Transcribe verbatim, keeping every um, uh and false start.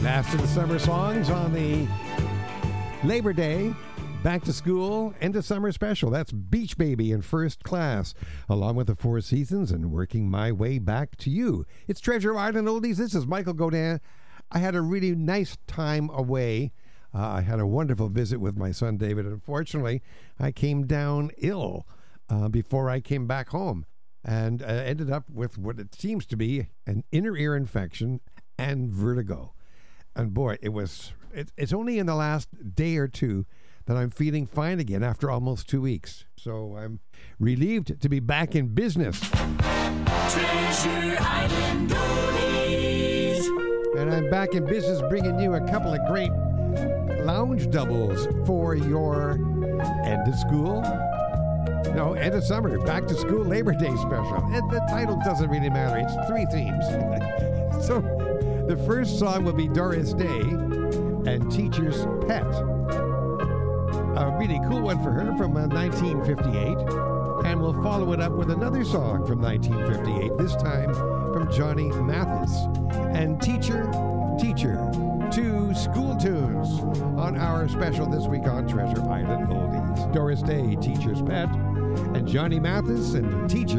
Last of the summer songs on the Labor Day, back to school, end of summer special. That's Beach Baby in First Class, along with the Four Seasons and Working My Way Back to You. It's Treasure Island Oldies. This is Michael Godin. I had a really nice time away. Uh, I had a wonderful visit with my son David. Unfortunately, I came down ill uh, before I came back home and uh, ended up with what it seems to be an inner ear infection and vertigo. And boy, it was, it, it's only in the last day or two that I'm feeling fine again after almost two weeks. So I'm relieved to be back in business. Treasure Island Oldies. And I'm back in business bringing you a couple of great lounge doubles for your end of school. No, end of summer, back to school Labor Day special. And the title doesn't really matter. It's three themes. So the first song will be Doris Day and Teacher's Pet. A really cool one for her from uh, nineteen fifty-eight. And we'll follow it up with another song from nineteen fifty-eight, this time from Johnny Mathis. And Teacher, Teacher, two school tunes on our special this week on Treasure Island Oldies. Doris Day, Teacher's Pet, and Johnny Mathis and Teacher.